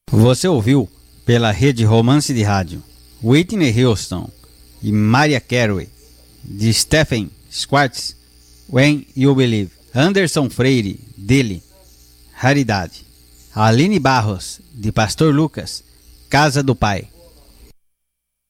Você ouviu pela rede Romance de Rádio Whitney Houston e Mariah Carey, de Stephen Schwartz, When You Believe. Anderson Freire, dele, Raridade. Aline Barros, de Pastor Lucas, Casa do Pai.